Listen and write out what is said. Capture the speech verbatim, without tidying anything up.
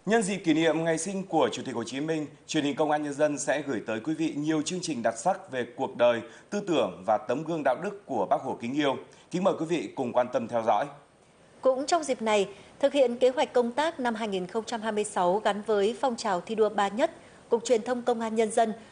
Nhân dịp kỷ niệm ngày sinh của Chủ tịch Hồ Chí Minh, truyền hình Công an Nhân dân sẽ gửi tới quý vị nhiều chương trình đặc sắc về cuộc đời, tư tưởng và tấm gương đạo đức của Bác Hồ kính yêu. Kính mời quý vị cùng quan tâm theo dõi. Cũng trong dịp này, thực hiện kế hoạch công tác năm hai nghìn không trăm hai mươi sáu gắn với phong trào thi đua ba nhất, Cục Truyền thông Công an Nhân dân